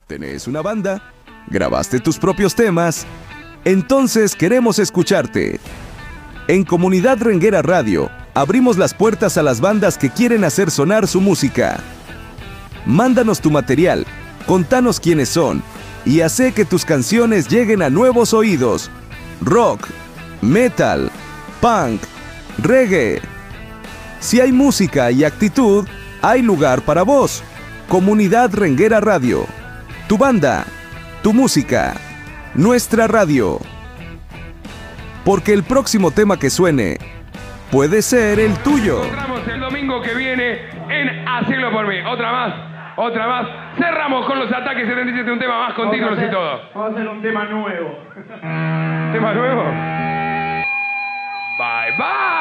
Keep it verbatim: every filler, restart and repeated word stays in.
¿Tenés una banda? ¿Grabaste tus propios temas? Entonces queremos escucharte. En Comunidad Renguera Radio, abrimos las puertas a las bandas que quieren hacer sonar su música. Mándanos tu material, contanos quiénes son y hace que tus canciones lleguen a nuevos oídos. Rock, metal, punk, reggae. Si hay música y actitud, hay lugar para vos. Comunidad Renguera Radio. Tu banda, tu música, nuestra radio. Porque el próximo tema que suene puede ser el tuyo. Nos encontramos el domingo que viene en Hacelo por mí. Otra más, otra más. Cerramos con los Ataques setenta y siete, un tema más con títulos y todo. Vamos a hacer un tema nuevo. ¿Tema nuevo? Bye, bye.